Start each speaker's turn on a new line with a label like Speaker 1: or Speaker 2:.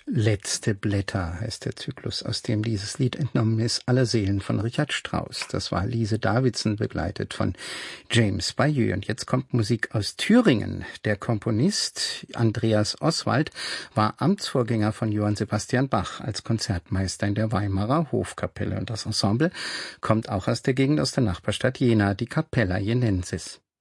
Speaker 1: Letzte Blätter heißt der Zyklus, aus dem dieses Lied entnommen ist, Aller Seelen von Richard Strauss. Das war Lise Davidsen, begleitet von James Bayeux. Und jetzt kommt Musik aus Thüringen. Der Komponist Andreas Oswald war Amtsvorgänger von Johann Sebastian Bach als Konzertmeister in der Weimarer Hofkapelle. Und das Ensemble kommt auch aus der Gegend, aus der Nachbarstadt Jena, die Capella Jenensis.